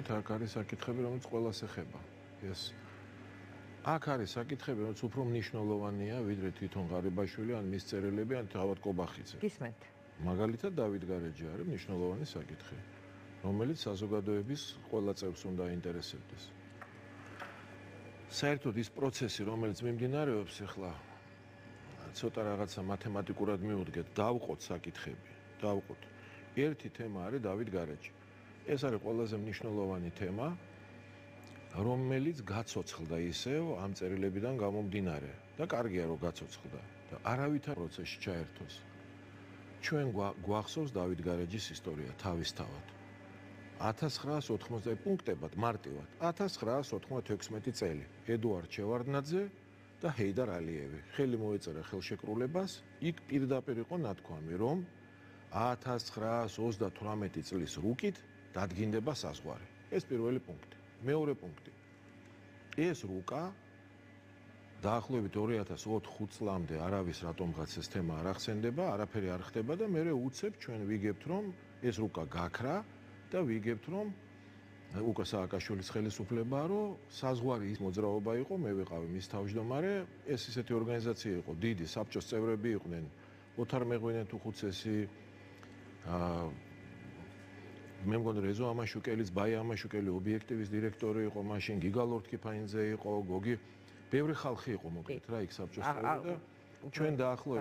მოგეთ აქ არის საკითხები, რომელიც ყველას ეხება. ეს აქ არის საკითხები, რომელიც უფრო მნიშვნელოვანია, ვიდრე თვითონ ღარიბაშვილი ან მის წერილები ან თავად კობახიძე. გისმენთ. მაგალითად დავით გარეჯი არის მნიშვნელოვანი საკითხი, რომელიც საზოგადოების ყველა წევრს უნდა აინტერესებდეს. საერთოდ ის პროცესი, რომელიც მიმდინარეობს ახლა, ცოტა რაღაცა მათემატიკურად მივუდგეთ, დავყოთ საკითხები, დავყოთ. ერთი თემა არის დავით გარეჯი. ეს არის ყველაზე მნიშვნელოვანი თემა, რომელიც გაცოცხლდა ისევ ამ წერილებიდან გამომდინარე და კარგია რომ გაცოცხლდა და არავითარ პროცესში ჩაერთოს. ჩვენ გვახსოვს დავით გარეჯის ისტორია თავისთავად. 1980 პუნქტებად მარტივად 1996 წელი ედუარდ შევარდნაძე და ჰეიდარ ალიევი ხელი მოეწერა ხელშეკრულებას, იქ პირდაპირ იყო ნათქვამი, რომ 1938 წლის რუკით დადგინდება საზღვარი. ეს პირველი პუნქტი. მეორე პუნქტი. ეს რუკა დაახლოებით 2004-5 წლამდე არავის რატომღაც ეს თემა არ ახსენდება, არაფერი არ ხდება და მე უცებ ჩვენ ვიგებთ, რომ ეს რუკა გაქრა და ვიგებთ, რომ უკა სააკაშვილის ხელისუფლებაა, რომ საზღვარი ის მოძრაობა იყო, მე ვიყავი მის თავმჯდომარე, ეს ისეთი ორგანიზაცია იყო, დიდი საბჭოს წევრები იყვნენ, ოთარ მეღვინე თუხუცესი, მე მგონი რეზო ამაშუკელიც, ბაია ამაშუკელი ობიექტივის დირექტორი იყო, მაშინ გიგა ლორთქიფაინძე იყო, გოგი, ბევრი ხალხი იყო მოკლედ რა იქ საბჭოს წევრები და ჩვენ დაახლოებით